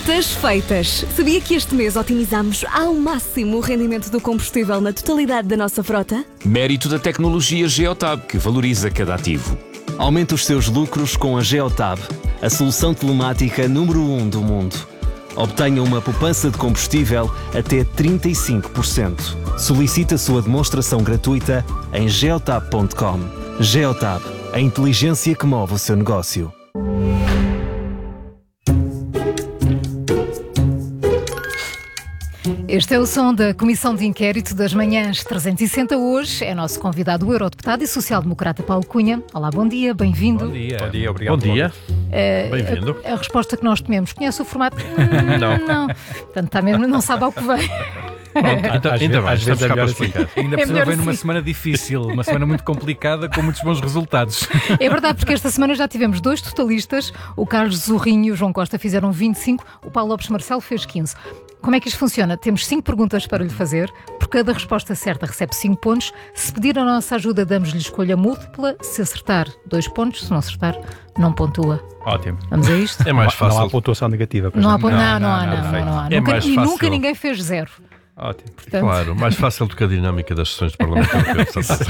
Contas feitas. Sabia que este mês otimizamos ao máximo o rendimento do combustível na totalidade da nossa frota? Mérito da tecnologia Geotab, que valoriza cada ativo. Aumente os seus lucros com a Geotab, a solução telemática número 1 do mundo. Obtenha uma poupança de combustível até 35%. Solicite a sua demonstração gratuita em geotab.com. Geotab, a inteligência que move o seu negócio. Este é o som da Comissão de Inquérito das Manhãs 360. Hoje é nosso convidado o eurodeputado e social-democrata Paulo Cunha. Olá, bom dia, bem-vindo. Bom dia. Bom dia, obrigado. Bom dia. Bem-vindo. A resposta que nós tememos, conhece o formato? Não. Portanto, está mesmo, não sabe ao que vem. Ainda bem, às vezes estamos cá para assim. explicar. Ainda É precisa melhor ver numa assim. semana difícil, uma semana muito complicada, com muitos bons resultados. É verdade, porque esta semana já tivemos 2 totalistas. O Carlos Zorrinho e o João Costa fizeram 25, o Paulo Lopes Marcelo fez 15. Como é que isto funciona? Temos 5 perguntas para lhe fazer. Por cada resposta certa recebe 5 pontos. Se pedir a nossa ajuda, damos-lhe escolha múltipla. Se acertar, 2 pontos. Se não acertar, não pontua. Ótimo. Vamos a isto? É mais Não há fácil. pontuação negativa. pois Não há, não? não há. É mais E fácil. nunca ninguém fez 0. Ótimo. Portanto, Claro, mais fácil do que a dinâmica das sessões de Parlamento Europeu.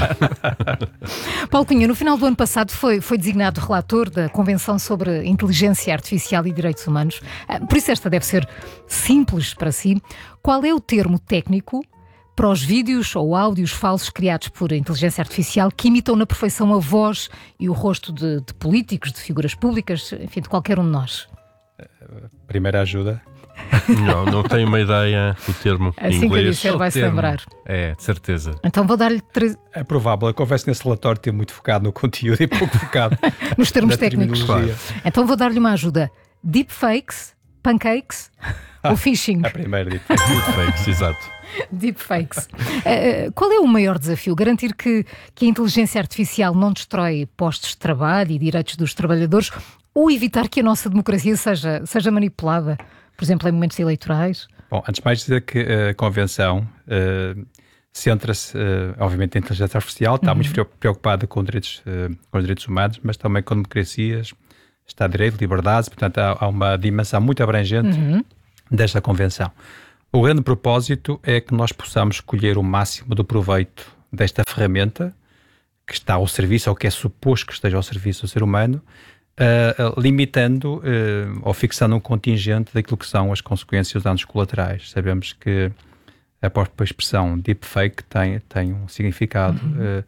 Paulo Cunha, no final do ano passado foi designado relator da Convenção sobre Inteligência Artificial e Direitos Humanos. Por isso esta deve ser simples para si. Qual é o termo técnico para os vídeos ou áudios falsos criados por inteligência artificial que imitam na perfeição a voz e o rosto de políticos, de figuras públicas, enfim, de qualquer um de nós? Primeira ajuda. Não tenho uma ideia do termo em Assim que eu inglês. disser, vai-se lembrar. É, de certeza. Então vou dar-lhe É provável. Eu confesso que nesse relatório ter muito focado no conteúdo e pouco focado nos termos na técnicos. terminologia. Então vou dar-lhe uma ajuda. Deepfakes, pancakes ou phishing? A primeira dito. Muito fakes, exato. Deepfakes. Qual é o maior desafio? Garantir que a inteligência artificial não destrói postos de trabalho e direitos dos trabalhadores ou evitar que a nossa democracia seja manipulada, por exemplo, em momentos eleitorais? Bom, antes de mais dizer que a Convenção centra-se, obviamente, na inteligência artificial, está muito preocupada com os direitos humanos, mas também com democracias, Estado de Direito, liberdades, portanto há uma dimensão muito abrangente desta Convenção. O grande propósito é que nós possamos colher o máximo do proveito desta ferramenta que está ao serviço, ou que é suposto que esteja ao serviço do ser humano, limitando ou fixando um contingente daquilo que são as consequências e os danos colaterais. Sabemos que a própria expressão deepfake tem um significado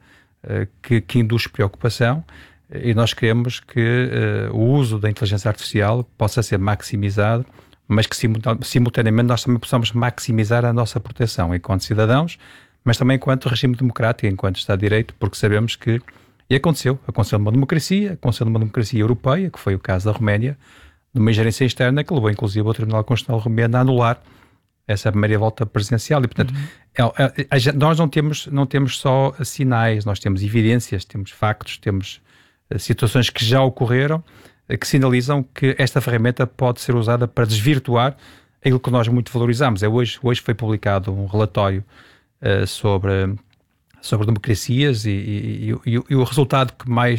que induz preocupação, e nós queremos que o uso da inteligência artificial possa ser maximizado, mas que simultaneamente nós também possamos maximizar a nossa proteção enquanto cidadãos, mas também enquanto regime democrático, enquanto Estado de Direito, porque sabemos que, e aconteceu numa democracia europeia, que foi o caso da Roménia, de uma ingerência externa que levou inclusive o Tribunal Constitucional romeno a anular essa primeira volta presidencial. E portanto, nós não temos só sinais, nós temos evidências, temos factos, temos situações que já ocorreram, que sinalizam que esta ferramenta pode ser usada para desvirtuar aquilo que nós muito valorizamos. Hoje foi publicado um relatório sobre democracias e o resultado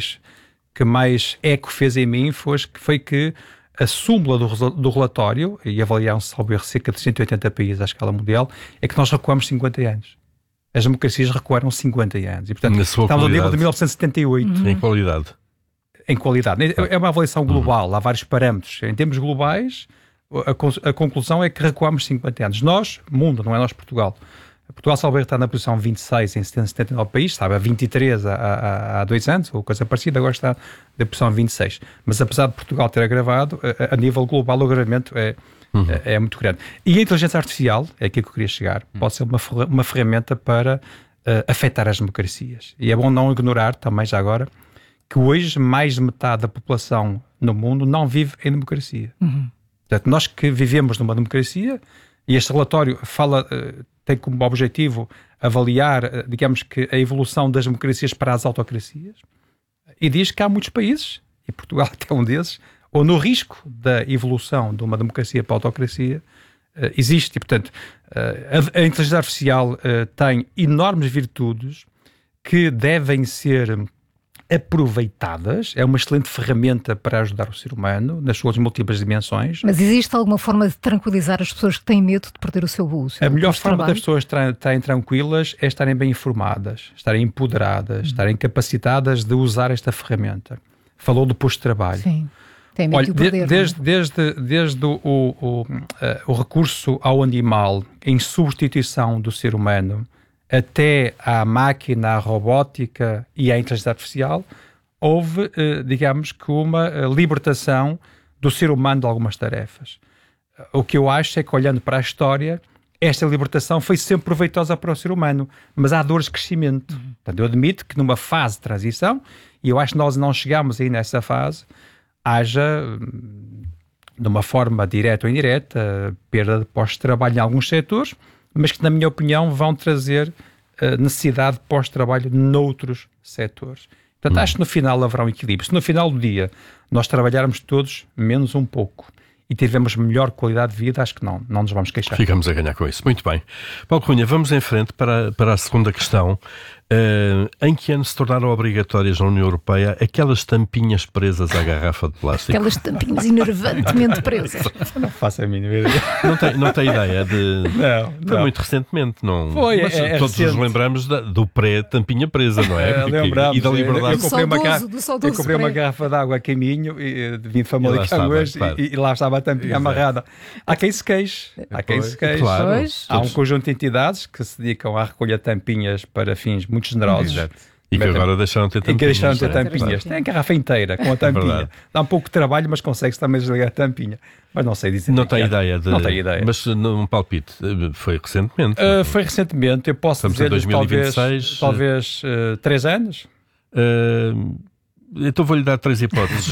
que mais eco fez em mim foi que a súmula do relatório, e avaliaram-se cerca de 180 países à escala mundial, é que nós recuamos 50 anos. As democracias recuaram 50 anos. E, portanto, estamos ao nível de 1978. Em qualidade. Em qualidade. É uma avaliação global, há vários parâmetros. Em termos globais, a conclusão é que recuamos 50 anos. Nós, mundo, não é nós, Portugal. Portugal, salvo erro, está na posição 26 em 79 países, estava a 23 há 2 anos, ou coisa parecida, agora está na posição 26. Mas apesar de Portugal ter agravado, a nível global o agravamento é muito grande. E a inteligência artificial, é aqui que eu queria chegar, pode ser uma ferramenta para afetar as democracias. E é bom não ignorar também, já agora, que hoje mais de metade da população no mundo não vive em democracia. Portanto, nós que vivemos numa democracia, e este relatório tem como objetivo avaliar, digamos que, a evolução das democracias para as autocracias, e diz que há muitos países, e Portugal até um desses, ou no risco da evolução de uma democracia para a autocracia existe. E, portanto, a inteligência artificial tem enormes virtudes que devem ser aproveitadas, é uma excelente ferramenta para ajudar o ser humano nas suas múltiplas dimensões. Mas existe alguma forma de tranquilizar as pessoas que têm medo de perder o seu uso? A melhor forma das pessoas estarem tranquilas é estarem bem informadas, estarem empoderadas, estarem capacitadas de usar esta ferramenta. Falou do posto de trabalho. Sim. Tem medo de o perder, desde o recurso ao animal em substituição do ser humano até à máquina, à robótica e à inteligência artificial, houve, digamos que, uma libertação do ser humano de algumas tarefas. O que eu acho é que, olhando para a história, esta libertação foi sempre proveitosa para o ser humano, mas há dores de crescimento. Portanto, eu admito que numa fase de transição, e eu acho que nós não chegamos aí nessa fase, haja, de uma forma direta ou indireta, perda de postos de trabalho em alguns setores, mas que, na minha opinião, vão trazer necessidade de pós-trabalho noutros setores. Portanto, acho que no final haverá um equilíbrio. Se no final do dia nós trabalharmos todos menos um pouco e tivermos melhor qualidade de vida, acho que não nos vamos queixar. Ficamos a ganhar com isso. Muito bem. Paulo Cunha, vamos em frente para a segunda questão. Em que ano se tornaram obrigatórias na União Europeia aquelas tampinhas presas à garrafa de plástico? Aquelas tampinhas enervantemente presas. Não faço a mínima ideia. Não tem ideia de... Foi muito recentemente, não? Foi, mas todos recente. nos lembramos do pré-tampinha presa, não é? Lembramos. E da liberdade. Eu comprei uma garrafa de água a caminho, vim de Famalicão hoje, claro. e lá estava a tampinha amarrada. Há quem se queixe. Claro. Há um conjunto de entidades que se dedicam à recolha de tampinhas para fins muito generosos. Exato. E que agora deixaram de ter tampinhas. Tem a garrafa inteira com a tampinha. Dá um pouco de trabalho, mas consegue-se também desligar a tampinha. Mas não sei dizer. Não tem ideia. Não tenho ideia. Mas num palpite, foi recentemente? Foi recentemente. Eu posso dizer 2026, talvez 3 anos. Então vou-lhe dar 3 hipóteses.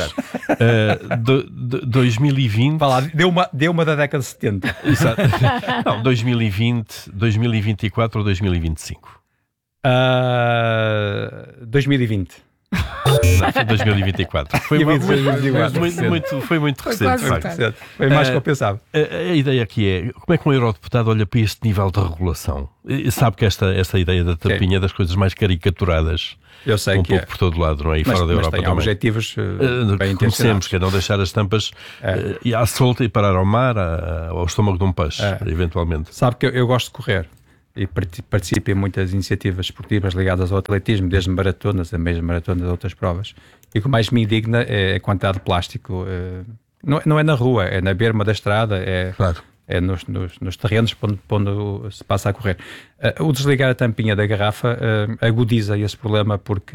2020... Vá lá, deu uma da década de 70. Exato. Não, 2020, 2024 ou 2025? 2020. Não, foi 2024. Foi muito recente. Foi mais que eu pensava. A ideia aqui é, como é que um eurodeputado olha para este nível de regulação? E sabe que esta ideia da tampinha é das coisas mais caricaturadas. Eu sei um pouco por todo lado, não é? E fora da Europa tem também. Objetivos bem intencionados. Que é não deixar as tampas à solta e parar ao mar, ao estômago de um peixe, eventualmente. Sabe que eu gosto de correr e participo em muitas iniciativas esportivas ligadas ao atletismo, desde maratonas a meias maratonas a outras provas. E o que mais me indigna é a quantidade de plástico. Não é na rua, é na berma da estrada, claro. É nos terrenos onde se passa a correr. O desligar a tampinha da garrafa agudiza esse problema, porque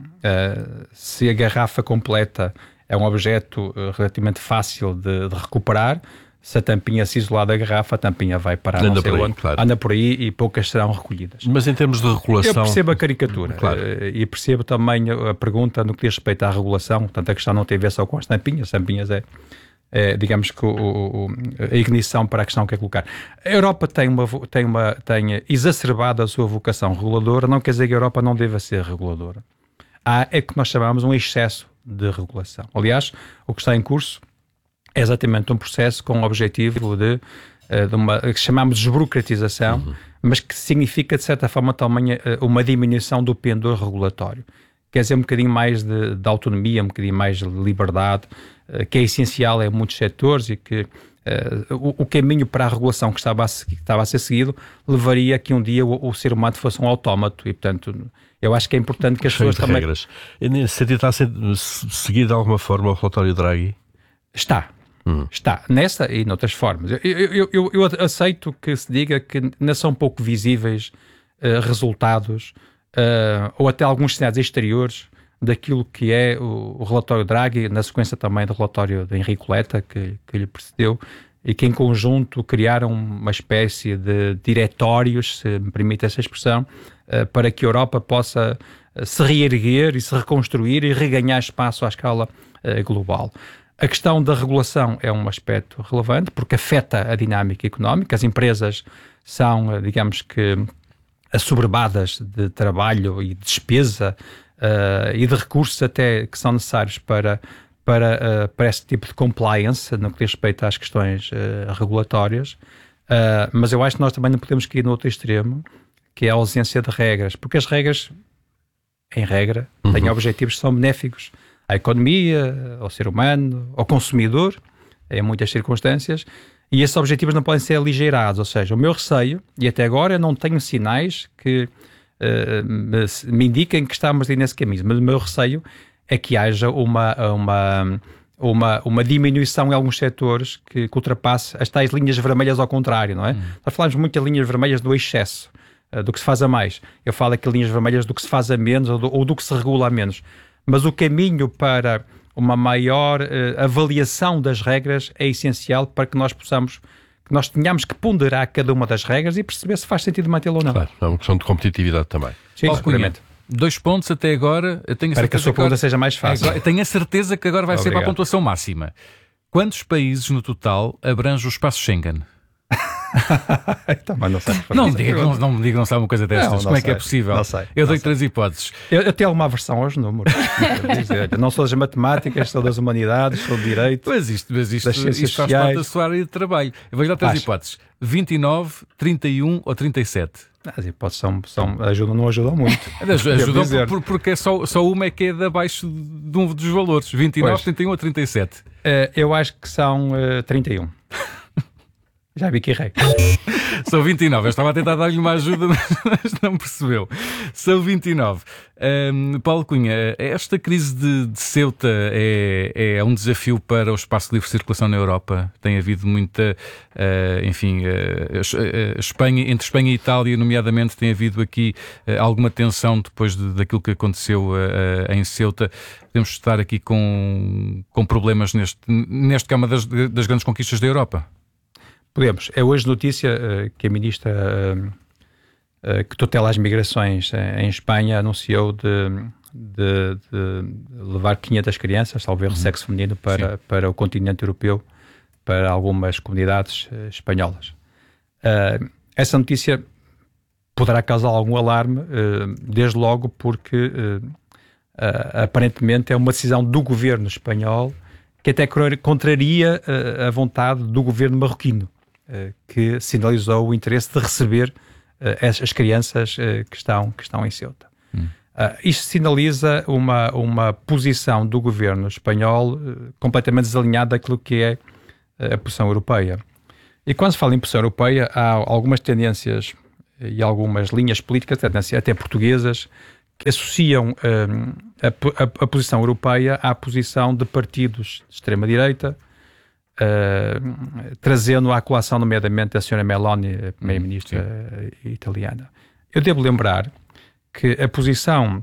se a garrafa completa é um objeto relativamente fácil de recuperar, se a tampinha se isolar da garrafa, a tampinha vai parar não sei onde, anda por aí e poucas serão recolhidas. Mas em termos de regulação... Eu percebo a caricatura, claro. E percebo também a pergunta no que diz respeito à regulação. Portanto, a questão não tem a ver só com as tampinhas. As tampinhas digamos que a ignição para a questão que é colocar. A Europa tem exacerbado a sua vocação reguladora. Não quer dizer que a Europa não deva ser reguladora. É que nós chamamos um excesso de regulação. Aliás, o que está em curso é exatamente um processo com o objetivo de uma que chamamos de desburocratização, mas que significa, de certa forma, também uma diminuição do pendor regulatório. Quer dizer, um bocadinho mais de autonomia, um bocadinho mais de liberdade, que é essencial em muitos setores, e que o caminho para a regulação que estava a ser seguido levaria a que um dia o ser humano fosse um autómato, e, portanto, eu acho que é importante que as pessoas também... regras. E nesse sentido está a ser seguido de alguma forma o relatório Draghi? Está. Nessa e noutras formas. Eu aceito que se diga que não são pouco visíveis resultados ou até alguns cenários exteriores daquilo que é o relatório Draghi, na sequência também do relatório de Enrico Letta, que lhe precedeu, e que em conjunto criaram uma espécie de diretórios, se me permite essa expressão, para que a Europa possa se reerguer e se reconstruir e reganhar espaço à escala global. A questão da regulação é um aspecto relevante, porque afeta a dinâmica económica. As empresas são, digamos que, assoberbadas de trabalho e de despesa e de recursos até que são necessários para esse tipo de compliance, no que diz respeito às questões regulatórias. Mas eu acho que nós também não podemos cair no outro extremo, que é a ausência de regras, porque as regras em regra, têm objetivos que são benéficos à economia, ao ser humano, ao consumidor, em muitas circunstâncias, e esses objetivos não podem ser aligeirados. Ou seja, o meu receio, e até agora eu não tenho sinais que me indiquem que estamos nesse caminho, mas o meu receio é que haja uma diminuição em alguns setores que ultrapasse as tais linhas vermelhas ao contrário, não é? Nós falamos muito de linhas vermelhas do excesso, do que se faz a mais. Eu falo aqui de linhas vermelhas do que se faz a menos ou do que se regula a menos. Mas o caminho para uma maior avaliação das regras é essencial para que nós tenhamos que ponderar cada uma das regras e perceber se faz sentido mantê-la ou não. Claro, é uma questão de competitividade também. Sim, Paulo Cunha, seguramente. 2 pontos até agora. Eu tenho a Para que a certeza sua pergunta seja mais fácil. Eu tenho a certeza que agora vai ser para a Obrigado. pontuação máxima. Quantos países no total abrange o espaço Schengen? Então, mas não sei. Não me diga que não sabe uma coisa destas. Não Como é que é sei. possível? Não sei. Eu Não dei sei. 3 hipóteses. Eu tenho alguma aversão aos números. Não sou das matemáticas, sou das humanidades, sou de direito. Mas isto Das ciências faz parte sociais. da sua área de trabalho. Eu vou-lhe dar 3 Acho. hipóteses. 29, 31 ou 37? As hipóteses não ajudam muito. Ajudam dizer. porque só uma é que é de abaixo de um dos valores. 29, Pois. 31 ou 37? Eu acho que são 31. Já vi que errei. São 29. Eu estava a tentar dar-lhe uma ajuda, mas não percebeu. São 29. Paulo Cunha, esta crise de Ceuta é um desafio para o espaço de livre circulação na Europa? Tem havido muita, Espanha, entre Espanha e Itália, nomeadamente, tem havido aqui alguma tensão depois daquilo que aconteceu em Ceuta. Podemos estar aqui com problemas neste que é uma das grandes conquistas da Europa? Podemos. É hoje notícia que a ministra que tutela as migrações em Espanha anunciou de levar 500 crianças, talvez sexo feminino, para o continente europeu, para algumas comunidades espanholas. Essa notícia poderá causar algum alarme, desde logo porque aparentemente é uma decisão do governo espanhol que até contraria a vontade do governo marroquino, que sinalizou o interesse de receber as crianças que estão em Ceuta. Isto sinaliza uma posição do governo espanhol completamente desalinhada daquilo que é a posição europeia. E quando se fala em posição europeia, há algumas tendências e algumas linhas políticas, até portuguesas, que associam a posição europeia à posição de partidos de extrema-direita, trazendo à colação, nomeadamente, a senhora Meloni, a primeira-ministra italiana. Eu devo lembrar que a posição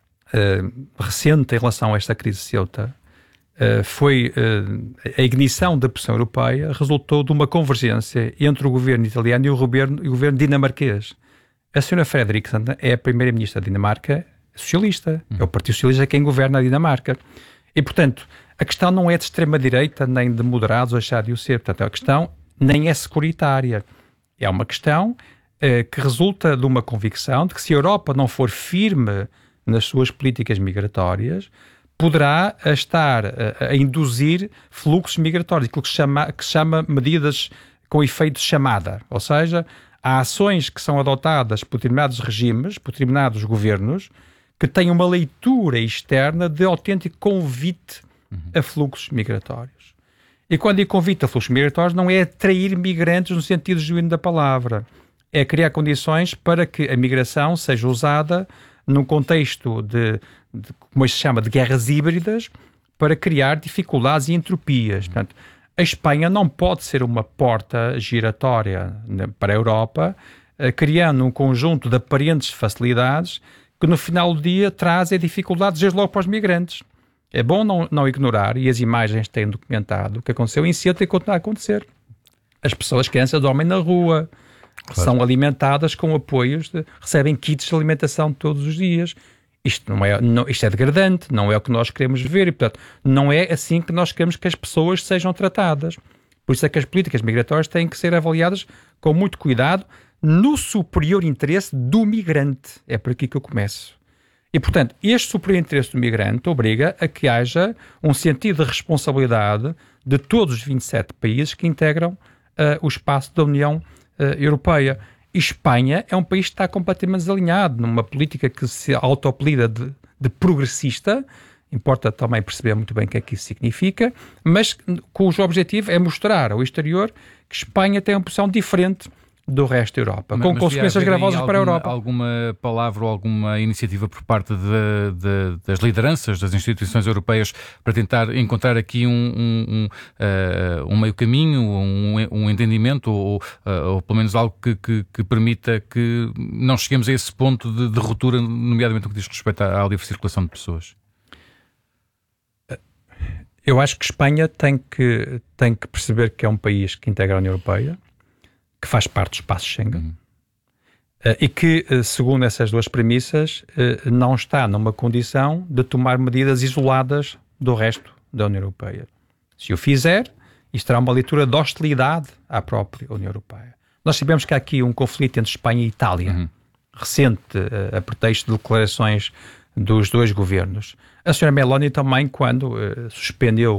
recente em relação a esta crise de Ceuta foi a ignição da posição europeia resultou de uma convergência entre o governo italiano e o governo dinamarquês. A senhora Frederiksen é a primeira-ministra da Dinamarca socialista. É o Partido Socialista quem governa a Dinamarca. E, portanto, a questão não é de extrema-direita, nem de moderados ou deixar de o ser. Portanto, a questão nem é securitária. É uma questão que resulta de uma convicção de que se a Europa não for firme nas suas políticas migratórias, poderá estar a induzir fluxos migratórios, aquilo que se chama medidas com efeito de chamada. Ou seja, há ações que são adotadas por determinados regimes, por determinados governos, que têm uma leitura externa de autêntico convite a fluxos migratórios. E quando digo convite a fluxos migratórios, não é atrair migrantes no sentido genuíno da palavra, é criar condições para que a migração seja usada num contexto de como se chama, de guerras híbridas, para criar dificuldades e entropias. Portanto, a Espanha não pode ser uma porta giratória para a Europa, criando um conjunto de aparentes facilidades que no final do dia trazem dificuldades desde logo para os migrantes. É bom não ignorar, e as imagens têm documentado, o que aconteceu em Ceuta e continua a acontecer. As crianças dormem na rua, são alimentadas com apoios, recebem kits de alimentação todos os dias. Isto é degradante, não é o que nós queremos ver e, portanto, não é assim que nós queremos que as pessoas sejam tratadas. Por isso é que as políticas migratórias têm que ser avaliadas com muito cuidado no superior interesse do migrante. É por aqui que eu começo. E, portanto, este superior interesse do migrante obriga a que haja um sentido de responsabilidade de todos os 27 países que integram o espaço da União Europeia. E Espanha é um país que está completamente desalinhado numa política que se auto-apelida de progressista. Importa também perceber muito bem o que é que isso significa, mas cujo objetivo é mostrar ao exterior que Espanha tem uma posição diferente do resto da Europa, com consequências gravosas para a Europa. Alguma palavra ou alguma iniciativa por parte das lideranças das instituições europeias para tentar encontrar aqui um meio caminho, um entendimento ou pelo menos algo que permita que não cheguemos a esse ponto de ruptura, nomeadamente no que diz respeito à livre circulação de pessoas? Eu acho que Espanha tem que perceber que é um país que integra a União Europeia, que faz parte do espaço Schengen, e que, segundo essas duas premissas, não está numa condição de tomar medidas isoladas do resto da União Europeia. Se o fizer, isto terá uma leitura de hostilidade à própria União Europeia. Nós sabemos que há aqui um conflito entre Espanha e Itália, recente, a pretexto de declarações dos dois governos. A senhora Meloni também, quando suspendeu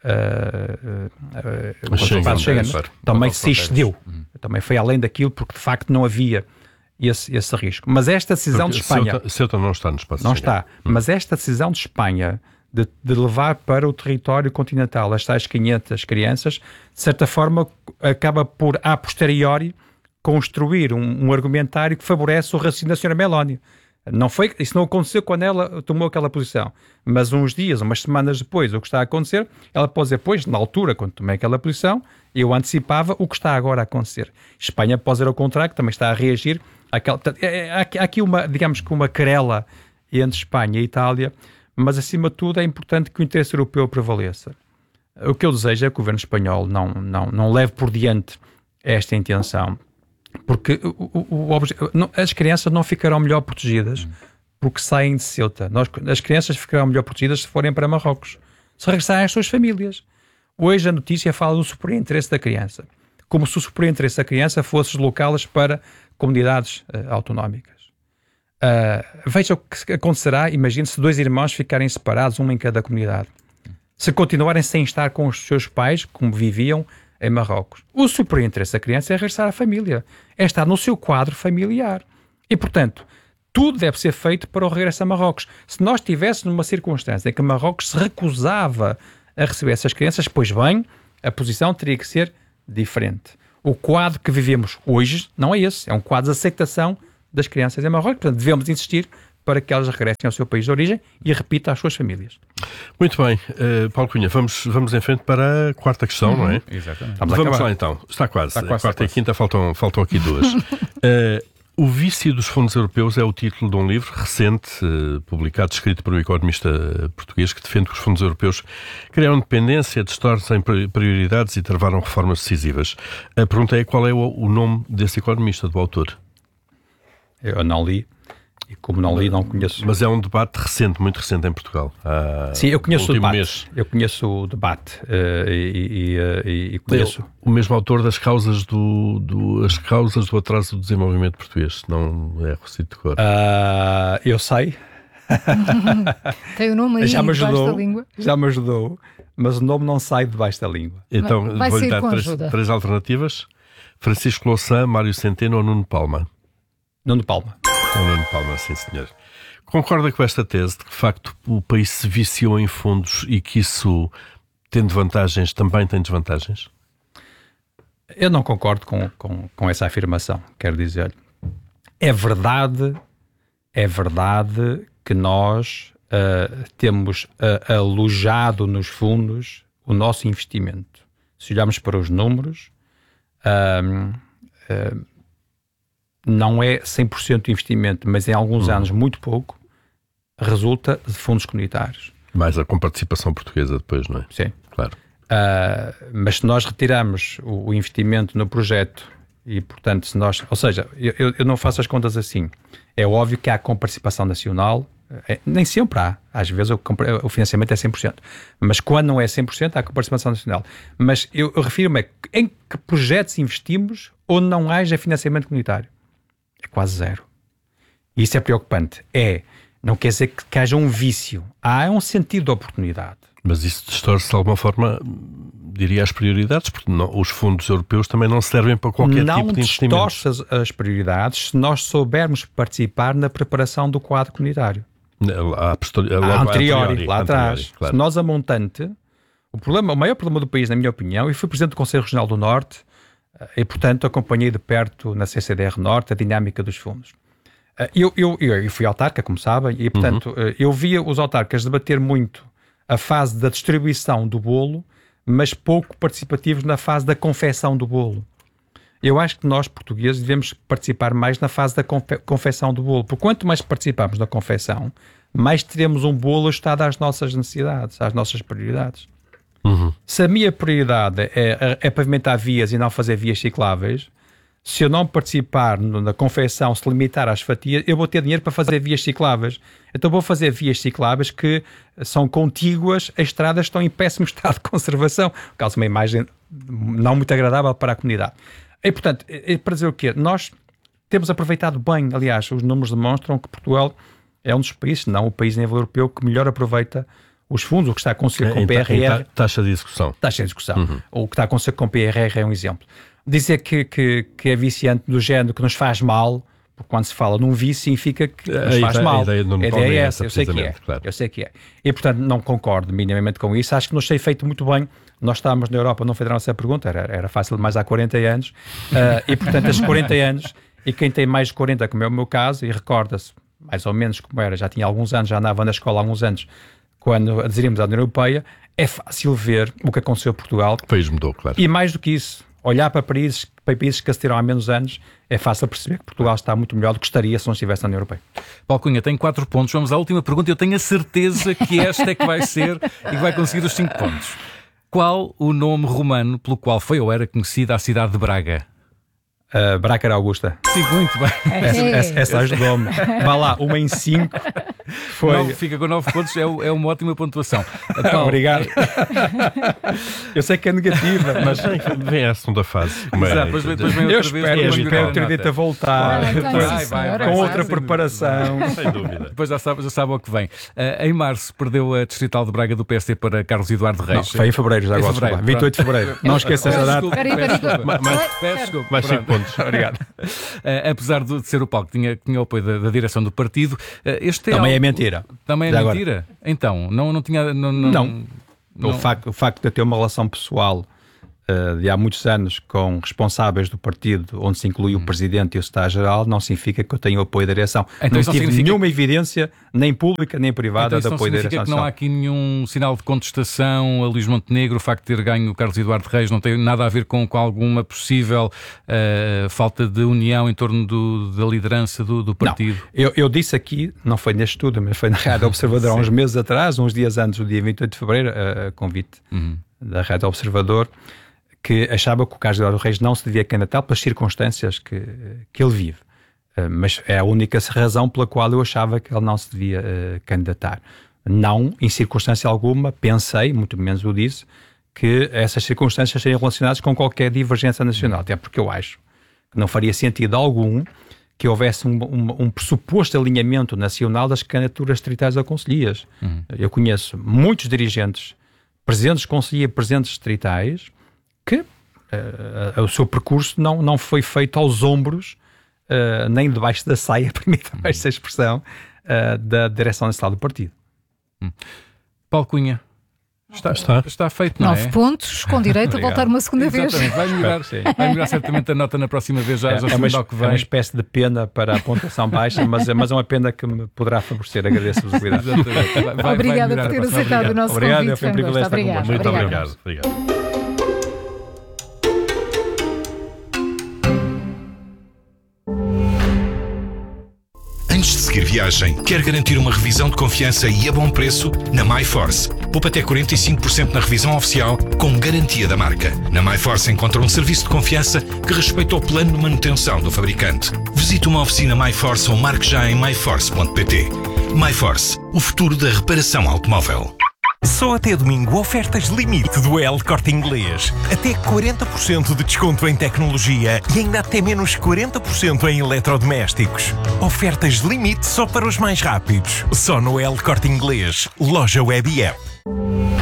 o Tratado de Schengen, também se excedeu. Também foi além daquilo, porque de facto não havia esse risco. Mas esta decisão de Espanha... Ceuta não está no espaço Não Schengen. está. Mas esta decisão de Espanha de levar para o território continental as tais 500 crianças, de certa forma, acaba por, a posteriori, construir um argumentário que favorece o raciocínio da senhora Meloni. Isso não aconteceu quando ela tomou aquela posição, mas uns dias, umas semanas depois, o que está a acontecer, ela pode dizer, pois, na altura, quando tomei aquela posição, eu antecipava o que está agora a acontecer. Espanha pode dizer ao contrário, que também está a reagir àquela... Há aqui digamos que uma querela entre Espanha e Itália, mas acima de tudo é importante que o interesse europeu prevaleça. O que eu desejo é que o governo espanhol não leve por diante esta intenção, porque as crianças não ficarão melhor protegidas porque saem de Ceuta. As crianças ficarão melhor protegidas se forem para Marrocos, se regressarem às suas famílias. Hoje a notícia fala do superior interesse da criança, como se o superior interesse da criança fosse deslocá-las para comunidades autonómicas. Veja o que acontecerá, imagine se 2 irmãos ficarem separados, um em cada comunidade. Se continuarem sem estar com os seus pais, como viviam em Marrocos. O superior interesse da criança é regressar à família, é estar no seu quadro familiar. E, portanto, tudo deve ser feito para o regresso a Marrocos. Se nós estivéssemos numa circunstância em que Marrocos se recusava a receber essas crianças, pois bem, a posição teria que ser diferente. O quadro que vivemos hoje não é esse, é um quadro de aceitação das crianças em Marrocos. Portanto, devemos insistir para que elas regressem ao seu país de origem e, repita, às suas famílias. Muito bem. Paulo Cunha, vamos em frente para a quarta questão, não é? Exatamente. Vamos lá então. Está quase. A quarta e a quinta faltam aqui 2. O vício dos fundos europeus é o título de um livro recente, publicado, escrito por um economista português que defende que os fundos europeus criaram dependência, distorcem prioridades e travaram reformas decisivas. A pergunta é qual é o nome desse economista, do autor? Eu não li. E como não li, não conheço. Mas é um debate recente, muito recente em Portugal. Sim, eu conheço o debate. Mês. Eu conheço o debate e conheço... O mesmo autor das causas as causas do atraso do desenvolvimento português, não é Rocido de Cor. Eu sei. Tem o nome aí debaixo da língua. Já me ajudou, mas o nome não sai debaixo da língua. Então vou-lhe dar 3 alternativas. Francisco Louçã, Mário Centeno ou Nuno Palma? Nuno Palma. Nuno Palma, sim senhor. Concorda com esta tese de que de facto o país se viciou em fundos e que isso, tendo vantagens, também tem desvantagens? Eu não concordo com essa afirmação, quero dizer. É verdade que nós temos alojado nos fundos o nosso investimento. Se olharmos para os números, não é 100% de investimento, mas em alguns anos muito pouco, resulta de fundos comunitários. Mais com participação portuguesa depois, não é? Sim. Claro. Mas se nós retirarmos o investimento no projeto e, portanto, se nós... Ou seja, eu não faço as contas assim. É óbvio que há com participação nacional, nem sempre há. Às vezes o financiamento é 100%. Mas quando não é 100%, há com participação nacional. Mas eu refiro-me em que projetos investimos onde não haja financiamento comunitário. É quase zero. E isso é preocupante. Não quer dizer que haja um vício. Há um sentido de oportunidade. Mas isso distorce de alguma forma, diria, as prioridades, porque os fundos europeus também não servem para qualquer tipo de investimento. Não distorce as prioridades se nós soubermos participar na preparação do quadro comunitário. A anteriori, lá atrás. Claro. Se nós, a montante, o maior problema do país, na minha opinião, e fui presidente do Conselho Regional do Norte, e portanto acompanhei de perto na CCDR Norte a dinâmica dos fundos. Eu fui autarca, como sabem, e portanto eu via os autarcas debater muito a fase da distribuição do bolo, mas pouco participativos na fase da confecção do bolo. Eu acho que nós, portugueses, devemos participar mais na fase da confecção do bolo, porque quanto mais participarmos na confecção, mais teremos um bolo ajustado às nossas necessidades, às nossas prioridades. Se a minha prioridade é pavimentar vias e não fazer vias cicláveis, se eu não participar na confecção, se limitar às fatias, eu vou ter dinheiro para fazer vias cicláveis. Então vou fazer vias cicláveis que são contíguas a estradas que estão em péssimo estado de conservação. Causa uma imagem não muito agradável para a comunidade. E, portanto, para dizer o quê? Nós temos aproveitado bem, aliás, os números demonstram que Portugal é um dos países, não o país a nível europeu, que melhor aproveita os fundos. O que está a acontecer com o PRR... Taxa de execução. Taxa de execução. O que está a acontecer com o PRR é um exemplo. Dizer que é viciante do género que nos faz mal, porque quando se fala num vício significa que nos faz mal. A ideia é essa, eu sei que é. Claro. Eu sei que é. E, portanto, não concordo minimamente com isso. Acho que nos tem feito muito bem. Nós estávamos na Europa, não fizeram essa pergunta, era fácil demais há 40 anos. E, portanto, esses 40 anos, e quem tem mais de 40, como é o meu caso, e recorda-se mais ou menos como era, já tinha alguns anos, já andava na escola há alguns anos, quando aderimos à União Europeia, é fácil ver o que aconteceu em Portugal. O país mudou, claro. E mais do que isso, olhar para países que acederam há menos anos, é fácil perceber que Portugal está muito melhor do que estaria se não estivesse na União Europeia. Paulo Cunha, tem 4 pontos. Vamos à última pergunta. Eu tenho a certeza que esta é que vai ser e que vai conseguir os 5 pontos. Qual o nome romano pelo qual foi ou era conhecida a cidade de Braga? Bracara Augusta. Sim, muito bem. Essa ajudou-me. Vá lá, 1 em 5. Foi... Fica com 9 pontos, é uma ótima pontuação. Paulo... Obrigado. Eu sei que é negativa, mas vem a segunda fase. Depois vem outra vez. Eu espero ter dito a voltar. Com outra preparação. Sem dúvida. Depois já sabe o que vem. Em março perdeu a Distrital de Braga do PSD para Carlos Eduardo Reis. Não, foi em fevereiro, já agora. 28 de fevereiro. Não esqueças a data. Mais 5 pontos. Obrigado. Apesar de ser o Paulo que tinha o apoio da direção do partido, este também é mentira. Também é mentira? Então, não tinha... Não. O facto de eu ter uma relação pessoal de há muitos anos com responsáveis do partido, onde se inclui o presidente e o secretário-geral, não significa que eu tenha o apoio da direção. Então, não tive nenhuma evidência, nem pública nem privada, de apoio da direção. Que não há aqui nenhum sinal de contestação a Luís Montenegro, o facto de ter ganho o Carlos Eduardo Reis não tem nada a ver com alguma possível falta de união em torno da liderança do partido? Não. Eu disse aqui, não foi neste estudo, mas foi na Rádio Observador há uns meses atrás, uns dias antes do dia 28 de fevereiro, a convite da Rádio Observador, que achava que o Carlos Eduardo Reis não se devia candidatar pelas circunstâncias que ele vive. Mas é a única razão pela qual eu achava que ele não se devia candidatar. Não, em circunstância alguma, pensei, muito menos o disse, que essas circunstâncias seriam relacionadas com qualquer divergência nacional. Até porque eu acho que não faria sentido algum que houvesse um pressuposto alinhamento nacional das candidaturas distritais a conselhias. Eu conheço muitos dirigentes, presidentes de conselhia, presidentes distritais, que o seu percurso não foi feito aos ombros, nem debaixo da saia, permita-me esta expressão, da direção nacional do partido. Paulo Cunha, está feito, não é? 9 pontos, com direito a voltar uma segunda vez. Vai melhorar certamente a nota na próxima vez, já ao que vem. É uma espécie de pena para a pontuação baixa, mas é uma pena que me poderá favorecer. Agradeço-vos o cuidado. Obrigada por ter aceitado o nosso convite. Foi um privilégio estar convosco. Muito obrigado. Antes de seguir viagem, quer garantir uma revisão de confiança e a bom preço? Na MyForce. Poupa até 45% na revisão oficial, com garantia da marca. Na MyForce encontra um serviço de confiança que respeita o plano de manutenção do fabricante. Visite uma oficina MyForce ou marque já em myforce.pt. MyForce, o futuro da reparação automóvel. Só até domingo, ofertas limite do El Corte Inglês. Até 40% de desconto em tecnologia e ainda até menos 40% em eletrodomésticos. Ofertas limite só para os mais rápidos. Só no El Corte Inglês, loja web e app.